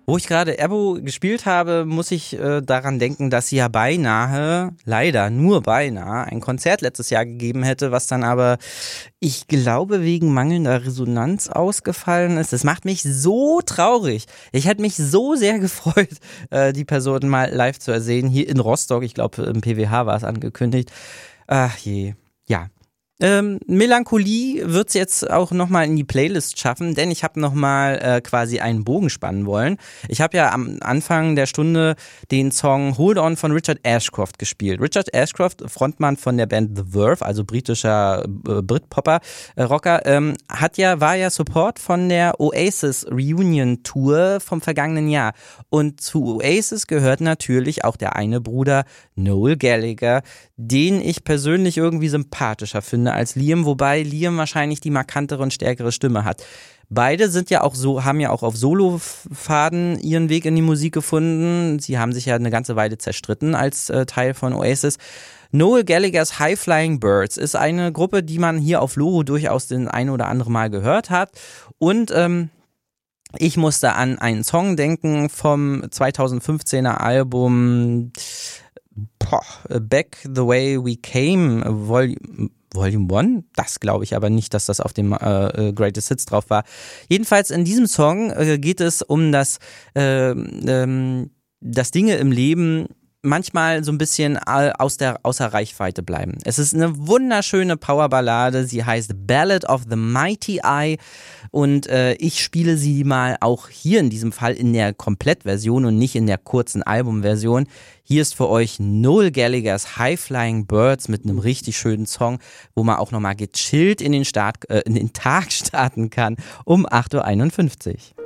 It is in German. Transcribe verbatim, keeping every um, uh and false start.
Wo ich gerade Ebo gespielt habe, muss ich äh, daran denken, dass sie ja beinahe, leider nur beinahe, ein Konzert letztes Jahr gegeben hätte, was dann aber, ich glaube, wegen mangelnder Resonanz ausgefallen ist. Das macht mich so traurig. Ich hätte mich so sehr gefreut, äh, die Person mal live zu ersehen, hier in Rostock. Ich glaube, im P W H war es angekündigt. Ach je, ja. Ähm, Melancholie wird es jetzt auch nochmal in die Playlist schaffen, denn ich habe nochmal äh, quasi einen Bogen spannen wollen. Ich habe ja am Anfang der Stunde den Song Hold On von Richard Ashcroft gespielt. Richard Ashcroft, Frontmann von der Band The Verve, also britischer äh, Britpopper, äh, Rocker, ähm, hat ja, war ja Support von der Oasis Reunion Tour vom vergangenen Jahr. Und zu Oasis gehört natürlich auch der eine Bruder Noel Gallagher, den ich persönlich irgendwie sympathischer finde als Liam, wobei Liam wahrscheinlich die markantere und stärkere Stimme hat. Beide sind ja auch so, haben ja auch auf Solofaden ihren Weg in die Musik gefunden. Sie haben sich ja eine ganze Weile zerstritten als äh, Teil von Oasis. Noel Gallaghers High Flying Birds ist eine Gruppe, die man hier auf Loro durchaus den ein oder andere Mal gehört hat. Und ähm, ich musste an einen Song denken vom zweitausendfünfzehner Album Boah, Back the Way We Came, Volume, Volume One? Das glaube ich aber nicht, dass das auf dem äh, Greatest Hits drauf war. Jedenfalls in diesem Song äh, geht es um das, äh, ähm, dass Dinge im Leben manchmal so ein bisschen aus der, außer Reichweite bleiben. Es ist eine wunderschöne Powerballade, sie heißt Ballad of the Mighty Eye und äh, ich spiele sie mal auch hier in diesem Fall in der Komplettversion und nicht in der kurzen Albumversion. Hier ist für euch Noel Gallaghers High Flying Birds mit einem richtig schönen Song, wo man auch nochmal gechillt in den, Start, äh, in den Tag starten kann um acht Uhr einundfünfzig.